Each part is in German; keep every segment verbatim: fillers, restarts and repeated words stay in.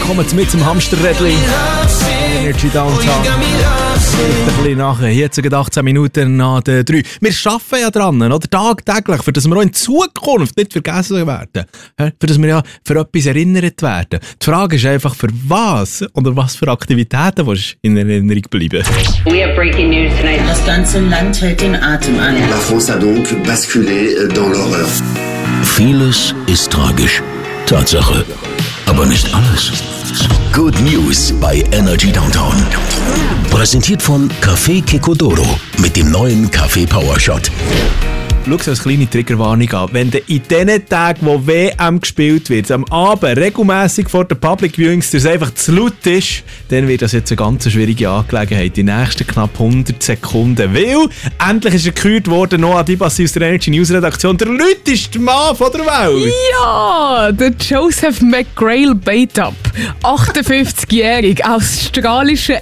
willkommen mit zum Hamsterrädli. Energy Downtown. Ein bisschen nachher, jetzt achtzehn Minuten nach der drei. Wir arbeiten ja dran, oder? Tagtäglich, für dass wir auch in Zukunft nicht vergessen werden. Für dass wir ja für etwas erinnert werden. Die Frage ist einfach, für was oder was für Aktivitäten willst du in Erinnerung bleiben? We have breaking news tonight. Das ganze Land hält den Atem an. La France a donc basculé dans l'horreur. Vieles ist tragisch. Tatsache. Aber nicht alles. Good News bei Energy Downtown. Präsentiert von Café Kekodoro mit dem neuen Kaffee Power Shot. Schau es als kleine Triggerwarnung an. Wenn du in den Tagen, wo W M gespielt wird, am Abend regelmässig vor den Public Viewings, dass es einfach zu laut ist, dann wird das jetzt eine ganz schwierige Angelegenheit. Die nächsten knapp hundert Sekunden. Weil endlich ist er gekürt worden, Noah Dibassi aus der Energy News Redaktion, der lauteste Mann von der Welt. Ja, der Joseph McGrail Bate-Up. achtundfünfzigjährig, australischer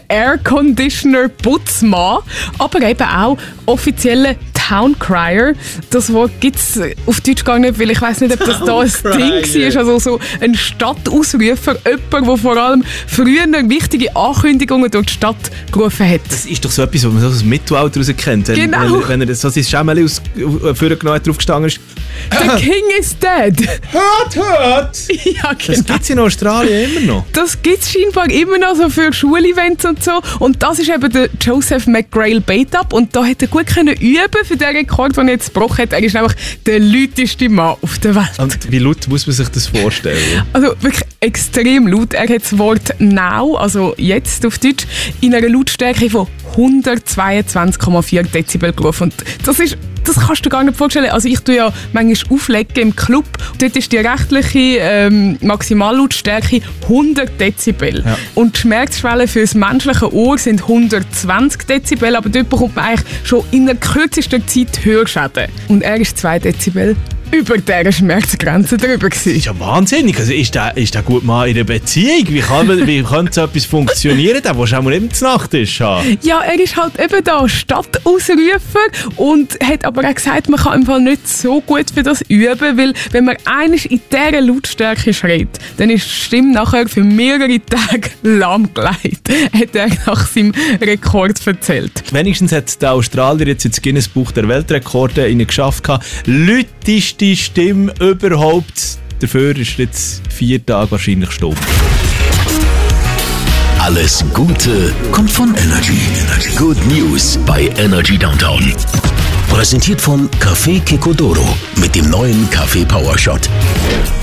Air-Conditioner-Putzmann, aber eben auch offizieller Town Crier. Das Wort gibt es auf Deutsch gar nicht, weil ich weiss nicht, ob das da ein Ding war. Also so ein Stadtausrufer, jemand, der vor allem früher wichtige Ankündigungen durch die Stadt gerufen hat. Das ist doch so etwas, was man so aus dem Mittelalter raus kennt. Wenn, genau. Wenn, wenn er so sein Schemmeli aus vorgenommen hat, draufgestanden ist. The King is dead. Hört, hört! Ja, genau. Das gibt es in Australien immer noch. Das gibt es scheinbar immer noch so für Schulevents und so. Und das ist eben der Joseph McGrail Bate-Up. Und da hätte er gut können üben für den Rekord, den er jetzt gebrochen hat. Er ist nämlich der lauteste Mann auf der Welt. Und wie laut muss man sich das vorstellen? Also wirklich extrem laut. Er hat das Wort «now», also jetzt auf Deutsch, in einer Lautstärke von hundertzweiundzwanzig Komma vier Dezibel gerufen. Und das ist Das kannst du dir gar nicht vorstellen. Also ich tue ja manchmal auflegen im Club. Dort ist die rechtliche ähm, Maximallautstärke hundert Dezibel. Ja. Und die Schmerzschwelle für das menschliche Ohr sind hundertzwanzig Dezibel. Aber dort bekommt man eigentlich schon in der kürzesten Zeit Hörschäden. Und er ist zwei Dezibel über dieser Schmerzgrenze drüber gewesen. Das ist ja wahnsinnig. Also ist der, ist der gut mal in einer Beziehung? Wie, kann man, wie könnte so etwas funktionieren? Der willst du auch mal eben zur Nacht ist. Ja, er ist halt eben da Stadtausrufer und hat aber auch gesagt, man kann im Fall nicht so gut für das üben, weil wenn man einmal in dieser Lautstärke schreit, dann ist die Stimme nachher für mehrere Tage lahmgelegt, hat er nach seinem Rekord erzählt. Wenigstens hat der Australier jetzt ins Guinness Buch der Weltrekorde geschafft, lauteste Stimme überhaupt. Dafür ist jetzt vier Tage wahrscheinlich stumm. Alles Gute kommt von Energy. Good News bei Energy Downtown. Präsentiert von Café Kekodoro mit dem neuen Kaffee Power Shot.